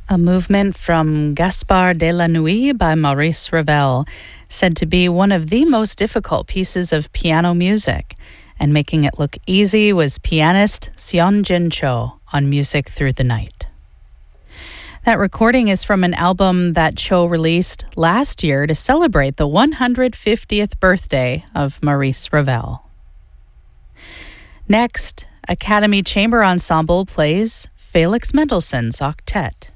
A movement from Gaspard de la Nuit by Maurice Ravel, said to be one of the most difficult pieces of piano music, and making it look easy was pianist Seonjin Cho on Music Through the Night. That recording is from an album that Cho released last year to celebrate the 150th birthday of Maurice Ravel. Next, Academy Chamber Ensemble plays Felix Mendelssohn's Octet.